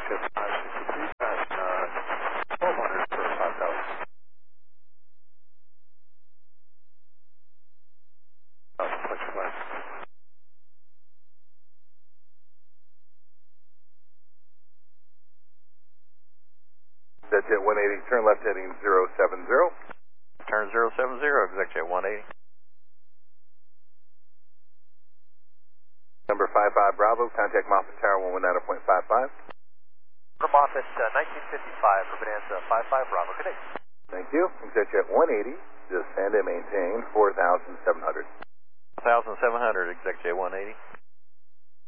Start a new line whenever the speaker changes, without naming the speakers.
Executive 563, pass 1200 for 5,000. Flex flight.
Executive 180, turn left heading 070.
Turn 070, Executive 180.
Number 55 Bravo, contact Moffett Tower 119.55.
From Moffett, 1955 for Bonanza 55 Bravo. Good day.
Thank you. Executive 180, descend and maintain 4,700.
1,700, Executive 180.